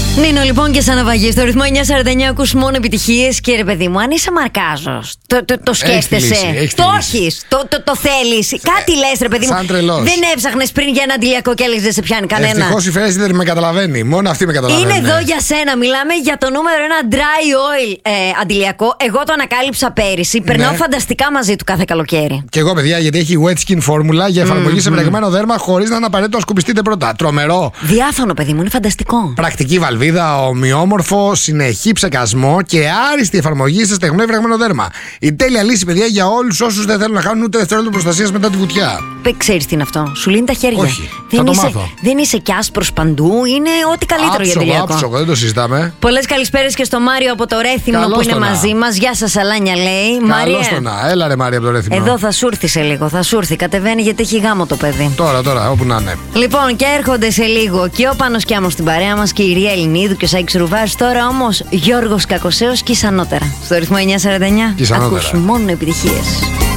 Νίνο λοιπόν και σαν ναυαγή στο ρυθμό 949 ακούς μόνο επιτυχίες. Και ρε παιδί μου, αν είσαι μαρκάζος, το σκέφτεσαι, το έχεις, το θέλεις. Κάτι λες ρε παιδί μου. Δεν έψαχνες πριν για ένα αντιλιακό και έλεγες δεν σε πιάνει κανένα. Ευτυχώς η Φέρεση δεν με καταλαβαίνει, μόνο αυτή με καταλαβαίνει. Είναι εδώ για σένα, μιλάμε για το νούμερο 1 dry oil αντιλιακό. Εγώ το ανακάλυψα πέρυσι, περνάω φανταστικά μαζί του κάθε καλοκαίρι. Και εγώ παιδιά, γιατί έχει wet skin φόρμουλα για εφαρμογή σε μπλεγμένο δέρμα χωρίς να είναι απαραίτητο να σκουπιστείτε πρώτα. Τρομερό. Διάφανο παιδί μου, είναι φανταστικό. Πρακτική βαλβίδα, ομοιόμορφο, συνεχή ψεκασμό και άριστη εφαρμογή σε στεγνό ή βρεγμένο δέρμα. Η τέλεια λύση, παιδιά, για όλους όσους δεν θέλουν να χάνουν ούτε δευτερόλεπτο προστασίας μετά τη βουτιά. Ξέρεις τι είναι αυτό, σου λύνει τα χέρια. Όχι, δεν είσαι κι άσπρος παντού, είναι ό,τι καλύτερο για αντιλιακό. Άψογο, δεν το συζητάμε. Πολλές καλησπέρες και στο Μάριο από το Ρέθυμνο που είναι μαζί μας. Γεια σας, Αλάνια λέει. Καλώς το να, έλα ρε Μάρια από το Ρέθυμνο. Εδώ θα σου έρθει σε λίγο, θα σου έρθει. Κατεβαίνει γιατί έχει γάμο το παιδί. Τώρα, όπου να είναι. Λοιπόν, και έρχονται σε λίγο και ο Πάνος Κιάμος στην παρέα μας και η Ρία Ελληνίδου και ο Σάκης Ρουβάς. Τώρα όμως Γιώργος Κακοσέος και Ισανότερα. Στο ρυθμό 949 ακούς μόνο επιτυχίες.